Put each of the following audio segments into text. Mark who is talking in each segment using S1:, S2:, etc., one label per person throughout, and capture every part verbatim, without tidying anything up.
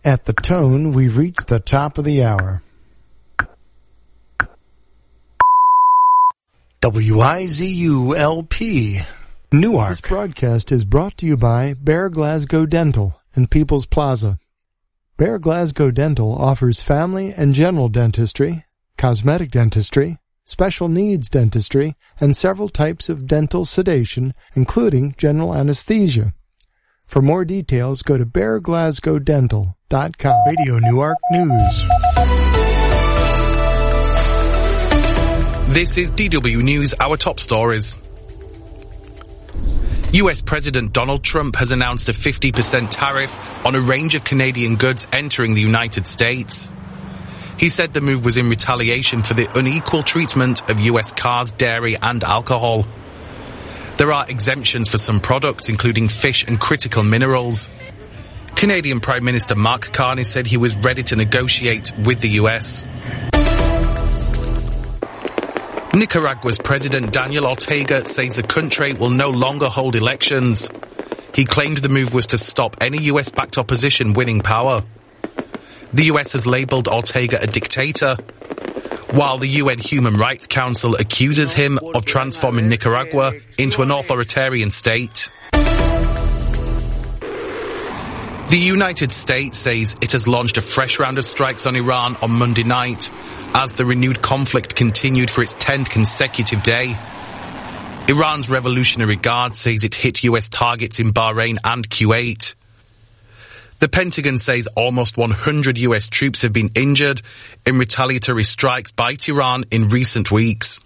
S1: At the tone, we've reached the top of the hour. W I Z U L P, Newark. This broadcast is brought to you by Bear Glasgow Dental and People's Plaza. Bear Glasgow Dental offers family and general dentistry, cosmetic dentistry, special needs dentistry, and several types of dental sedation, including general anesthesia. For more details, go to bear glasgow dental dot com. Radio Newark News.
S2: This is D W News, our top stories. U S President Donald Trump has announced a fifty percent tariff on a range of Canadian goods entering the United States. He said the move was in retaliation for the unequal treatment of U S cars, dairy and alcohol. There are exemptions for some products, including fish and critical minerals. Canadian Prime Minister Mark Carney said he was ready to negotiate with the U S. Nicaragua's President Daniel Ortega says the country will no longer hold elections. He claimed the move was to stop any U S-backed opposition winning power. The U S has labelled Ortega a dictator, while the U N Human Rights Council accuses him of transforming Nicaragua into an authoritarian state. The United States says it has launched a fresh round of strikes on Iran on Monday night as the renewed conflict continued for its tenth consecutive day. Iran's Revolutionary Guard says it hit U S targets in Bahrain and Kuwait. The Pentagon says almost one hundred U S troops have been injured in retaliatory strikes by Tehran in recent weeks.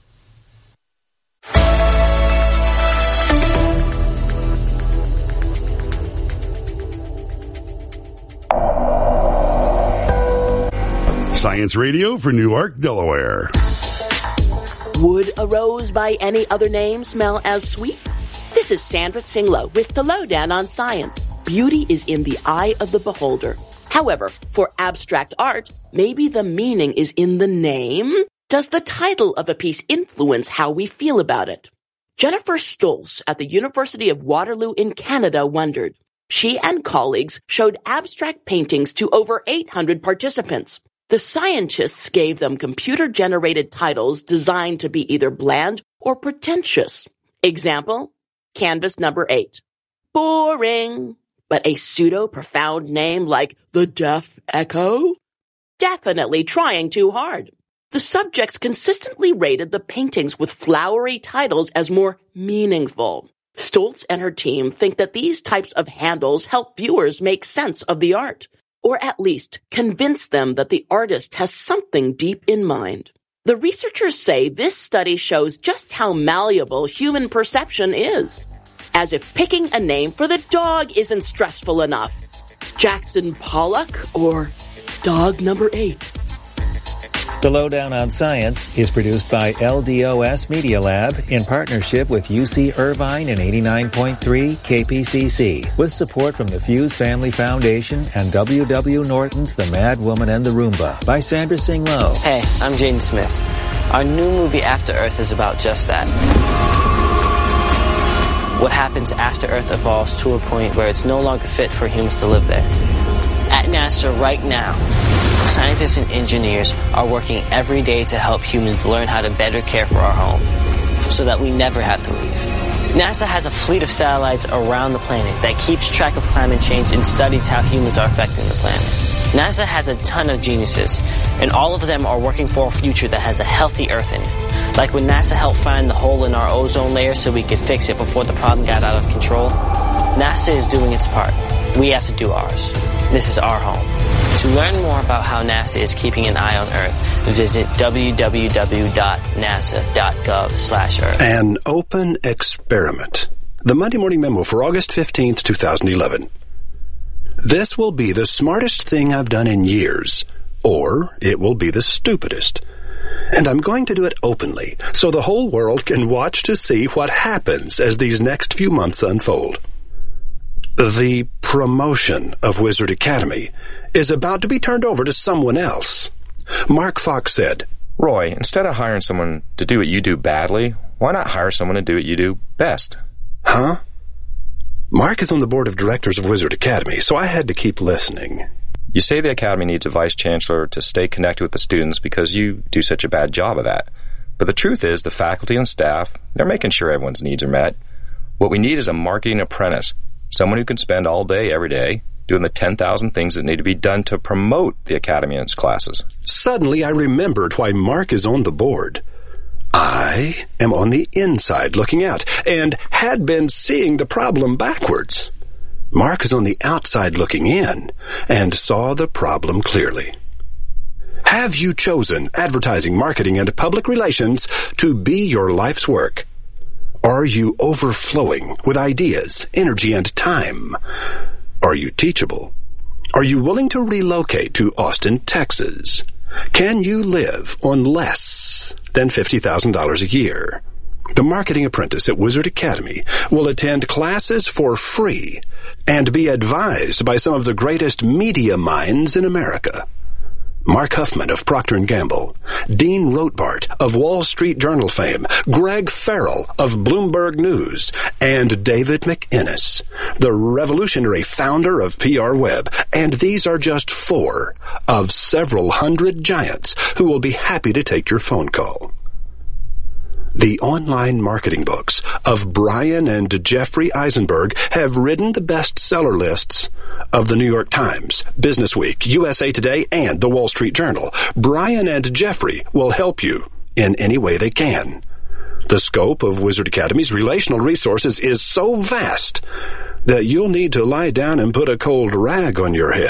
S3: Science Radio for Newark, Delaware.
S4: Would a rose by any other name smell as sweet? This is Sandra Singlo with the Lowdown on Science. Beauty is in the eye of the beholder. However, for abstract art, maybe the meaning is in the name? Does the title of a piece influence how we feel about it? Jennifer Stolz at the University of Waterloo in Canada wondered. She and colleagues showed abstract paintings to over eight hundred participants. The scientists gave them computer-generated titles designed to be either bland or pretentious. Example, canvas number eight. Boring. But a pseudo-profound name like The Deaf Echo? Definitely trying too hard. The subjects consistently rated the paintings with flowery titles as more meaningful. Stolz and her team think that these types of handles help viewers make sense of the art, or at least convince them that the artist has something deep in mind. The researchers say this study shows just how malleable human perception is. As if picking a name for the dog isn't stressful enough. Jackson Pollock or Dog Number Eight.
S5: The Lowdown on Science is produced by L D O S Media Lab in partnership with U C Irvine and eighty-nine point three K P C C, with support from the Fuse Family Foundation and W W Norton's The Mad Woman and the Roomba by Sandra Singlo.
S6: Hey, I'm Jaden Smith. Our new movie After Earth is about just that. What happens after Earth evolves to a point where it's no longer fit for humans to live there. At NASA right now, scientists and engineers are working every day to help humans learn how to better care for our home, so that we never have to leave. NASA has a fleet of satellites around the planet that keeps track of climate change and studies how humans are affecting the planet. NASA has a ton of geniuses, and all of them are working for a future that has a healthy Earth in it. Like when NASA helped find the hole in our ozone layer so we could fix it before the problem got out of control. NASA is doing its part. We have to do ours. This is our home. To learn more about how NASA is keeping an eye on Earth, visit w w w dot nasa dot gov slash earth.
S7: An open experiment. The Monday Morning Memo for August fifteenth, twenty eleven. This will be the smartest thing I've done in years, or it will be the stupidest. And I'm going to do it openly, so the whole world can watch to see what happens as these next few months unfold. The promotion of Wizard Academy is about to be turned over to someone else. Mark Fox said,
S8: Roy, instead of hiring someone to do what you do badly, why not hire someone to do what you do best?
S7: Huh? Mark is on the board of directors of Wizard Academy, so I had to keep listening.
S8: You say the Academy needs a vice chancellor to stay connected with the students because you do such a bad job of that. But the truth is, the faculty and staff, they're making sure everyone's needs are met. What we need is a marketing apprentice, someone who can spend all day, every day, doing the ten thousand things that need to be done to promote the Academy and its classes.
S7: Suddenly, I remembered why Mark is on the board. I am on the inside looking out, and had been seeing the problem backwards. Mark is on the outside looking in, and saw the problem clearly. Have you chosen advertising, marketing, and public relations to be your life's work? Are you overflowing with ideas, energy, and time? Are you teachable? Are you willing to relocate to Austin, Texas? Can you live on less than fifty thousand dollars a year? The marketing apprentice at Wizard Academy will attend classes for free and be advised by some of the greatest media minds in America. Mark Huffman of Procter and Gamble, Dean Rothbart of Wall Street Journal fame, Greg Farrell of Bloomberg News, and David McInnes, the revolutionary founder of P R Web. And these are just four of several hundred giants who will be happy to take your phone call. The online marketing books of Brian and Jeffrey Eisenberg have ridden the bestseller lists of the New York Times, Business Week, U S A Today, and the Wall Street Journal. Brian and Jeffrey will help you in any way they can. The scope of Wizard Academy's relational resources is so vast that you'll need to lie down and put a cold rag on your head.